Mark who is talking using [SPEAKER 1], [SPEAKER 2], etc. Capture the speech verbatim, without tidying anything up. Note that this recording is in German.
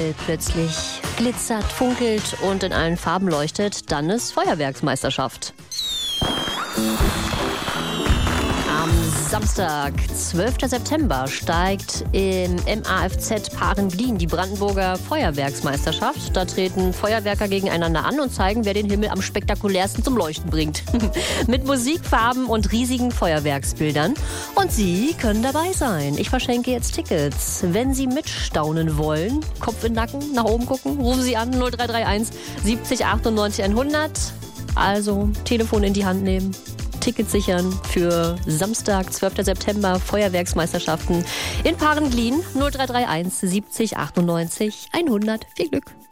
[SPEAKER 1] Himmel plötzlich glitzert, funkelt und in allen Farben leuchtet, dann ist Feuerwerksmeisterschaft. Am Samstag, zwölfter September, steigt im M A F Z Paaren-Glien die Brandenburger Feuerwerksmeisterschaft. Da treten Feuerwerker gegeneinander an und zeigen, wer den Himmel am spektakulärsten zum Leuchten bringt. Mit Musik, Farben und riesigen Feuerwerksbildern. Und Sie können dabei sein. Ich verschenke jetzt Tickets. Wenn Sie mitstaunen wollen, Kopf in den Nacken, nach oben gucken, rufen Sie an null drei drei eins siebzig achtundneunzig hundert. Also Telefon in die Hand nehmen. Tickets sichern für Samstag, zwölfter September, Feuerwerksmeisterschaften in Paaren-Glien null drei drei eins siebzig achtundneunzig hundert. Viel Glück!